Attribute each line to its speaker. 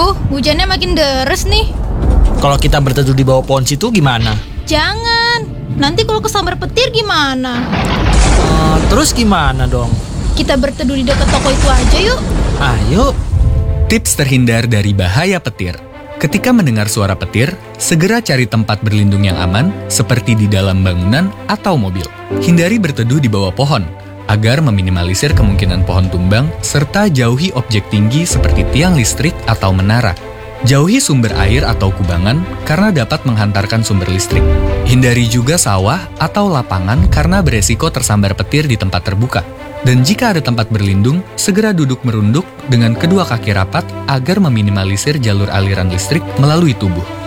Speaker 1: hujannya makin deres nih.
Speaker 2: Kalau kita berteduh di bawah pohon situ gimana?
Speaker 1: Jangan, nanti kalau kesambar petir gimana?
Speaker 2: Terus gimana dong?
Speaker 1: Kita berteduh di dekat toko itu aja yuk.
Speaker 2: Ayo.
Speaker 3: Tips terhindar dari bahaya petir. Ketika mendengar suara petir, segera cari tempat berlindung yang aman, seperti di dalam bangunan atau mobil. Hindari berteduh di bawah pohon, agar meminimalisir kemungkinan pohon tumbang, serta jauhi objek tinggi seperti tiang listrik atau menara. Jauhi sumber air atau kubangan karena dapat menghantarkan sumber listrik. Hindari juga sawah atau lapangan karena beresiko tersambar petir di tempat terbuka. Dan jika ada tempat berlindung, segera duduk merunduk dengan kedua kaki rapat agar meminimalisir jalur aliran listrik melalui tubuh.